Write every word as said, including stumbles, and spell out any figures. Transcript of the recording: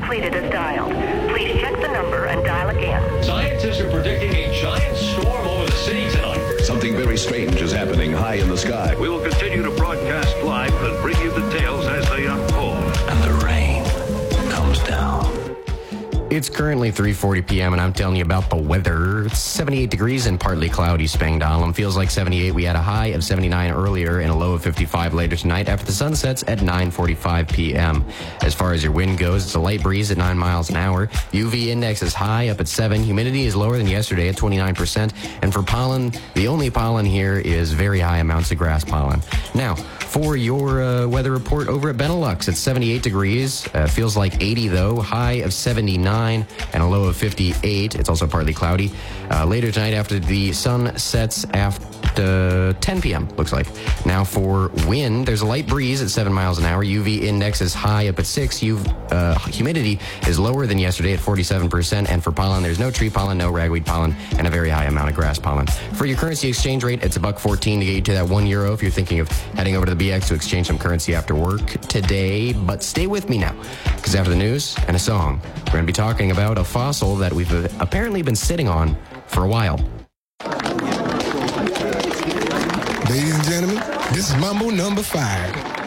completed as dialed. Please check the number and dial again. Scientists are predicting a giant storm over the city tonight. Something very strange is happening high in the sky. We will continue to broadcast live and bring you details as they unfold. And the rain comes down. It's currently three forty p.m. and I'm telling you about the weather. It's seventy-eight degrees and partly cloudy, Spangdahlem. Feels like seventy-eight. We had a high of seventy-nine earlier and a low of fifty-five later tonight after the sun sets at nine forty-five p.m. As far as your wind goes, it's a light breeze at nine miles an hour. U V index is high, up at seven. Humidity is lower than yesterday at twenty-nine percent. And for pollen, the only pollen here is very high amounts of grass pollen. Now, for your uh, weather report over at Benelux, it's seventy-eight degrees. Uh, feels like eighty, though. High of seventy-nine and a low of fifty-eight. It's also partly cloudy. Uh, later tonight after the sun sets after ten p.m., looks like. Now for wind, there's a light breeze at seven miles an hour. U V index is high up at six. U V, uh, humidity is lower than yesterday at forty-seven percent. And for pollen, there's no tree pollen, no ragweed pollen, and a very high amount of grass pollen. For your currency exchange rate, it's a buck fourteen to get you to that one euro if you're thinking of heading over to the B X to exchange some currency after work today. But stay with me now, because after the news and a song, we're going to be talking about a fossil that we've apparently been sitting on for a while. Ladies and gentlemen, this is Mambo number five.